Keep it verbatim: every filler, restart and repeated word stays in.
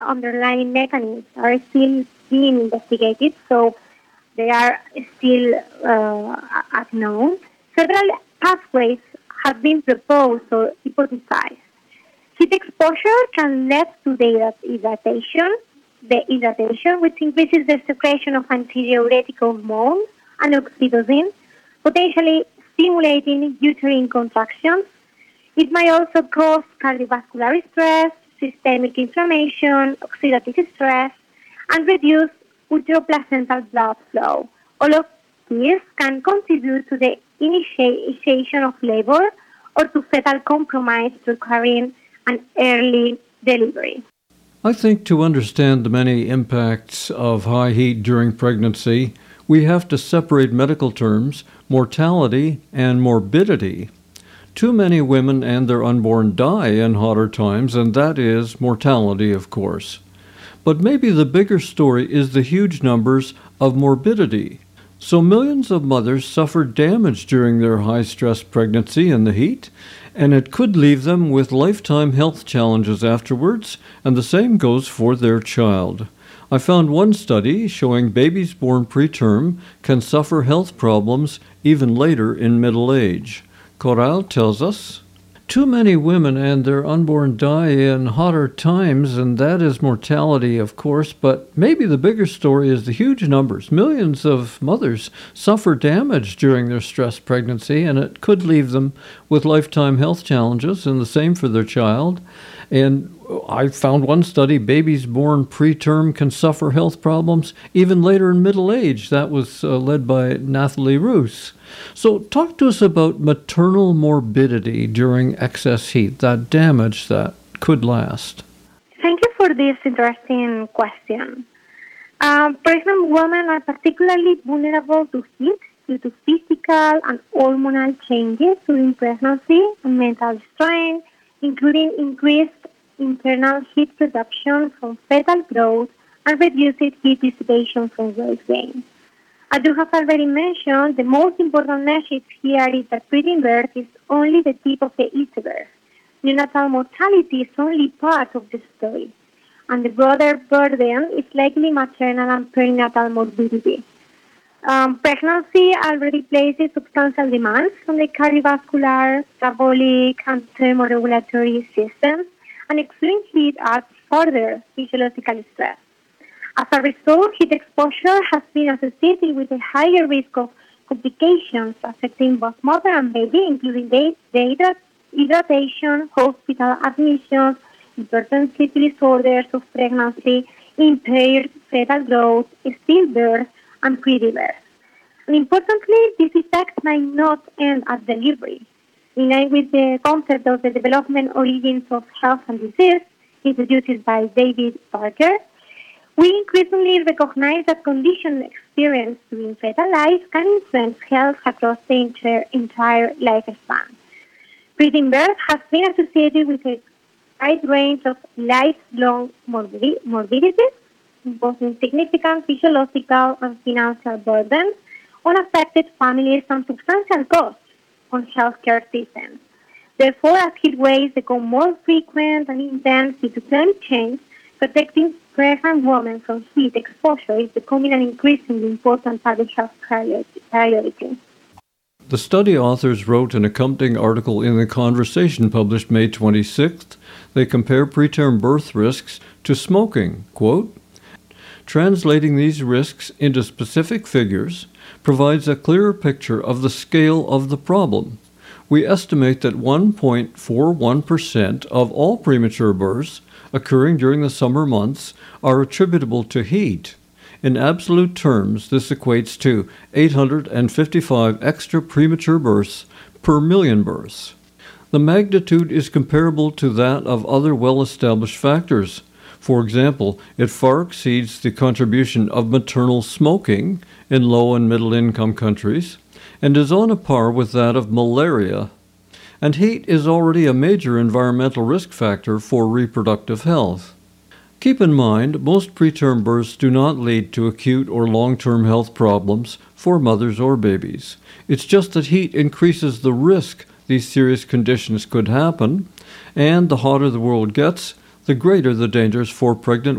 underlying mechanisms are still being investigated, so they are still uh, unknown. Several pathways have been proposed or hypothesized. Heat exposure can lead to dehydration, dehydration, which increases the secretion of antidiuretic hormones and oxytocin, potentially stimulating uterine contractions. It may also cause cardiovascular stress, systemic inflammation, oxidative stress, and reduce uteroplacental blood flow. All of these can contribute to the initiation of labor or to fetal compromise requiring an early delivery. I think to understand the many impacts of high heat during pregnancy, we have to separate medical terms, mortality and morbidity. Too many women and their unborn die in hotter times, and that is mortality, of course. But maybe the bigger story is the huge numbers of morbidity. So millions of mothers suffer damage during their high-stress pregnancy in the heat, and it could leave them with lifetime health challenges afterwards, and the same goes for their child. I found one study showing babies born preterm can suffer health problems even later in middle age. Coral tells us, too many women and their unborn die in hotter times, and that is mortality, of course, but maybe the bigger story is the huge numbers. Millions of mothers suffer damage during their stress pregnancy, and it could leave them with lifetime health challenges, and the same for their child. And I found one study, babies born preterm can suffer health problems even later in middle age. That was uh, led by Nathalie Roos. So talk to us about maternal morbidity during excess heat, that damage that could last. Thank you for this interesting question. Um, pregnant women are particularly vulnerable to heat due to physical and hormonal changes during pregnancy and mental strain, including increased internal heat production from fetal growth and reduced heat dissipation from weight gain. As you have already mentioned, the most important message here is that preterm birth is only the tip of the iceberg. Neonatal mortality is only part of the story, and the broader burden is likely maternal and perinatal morbidity. Um, pregnancy already places substantial demands on the cardiovascular, metabolic, and thermoregulatory systems, and extreme heat adds further physiological stress. As a result, heat exposure has been associated with a higher risk of complications affecting both mother and baby, including dehydration, hospital admissions, important sleep disorders of pregnancy, impaired fetal growth, stillbirth, and pre-birth. And importantly, these effects might not end at delivery. In line with the concept of the development origins of health and disease, introduced by David Parker, we increasingly recognize that conditions experienced during fetal life can influence health across the entire, entire lifespan. Preterm birth has been associated with a wide range of lifelong morbidities, imposing significant physiological and financial burdens on affected families and substantial costs on healthcare systems. Therefore, as heat waves become more frequent and intense due to climate change, protecting pregnant women from heat exposure is becoming an increasingly important public health priority. The study authors wrote an accompanying article in The Conversation published May twenty-sixth. They compare preterm birth risks to smoking. Quote, translating these risks into specific figures provides a clearer picture of the scale of the problem. We estimate that one point four one percent of all premature births occurring during the summer months are attributable to heat. In absolute terms, this equates to eight hundred fifty-five extra premature births per million births. The magnitude is comparable to that of other well-established factors. For example, it far exceeds the contribution of maternal smoking in low and middle-income countries, and is on a par with that of malaria. And heat is already a major environmental risk factor for reproductive health. Keep in mind, most preterm births do not lead to acute or long-term health problems for mothers or babies. It's just that heat increases the risk these serious conditions could happen, and the hotter the world gets, the greater the dangers for pregnant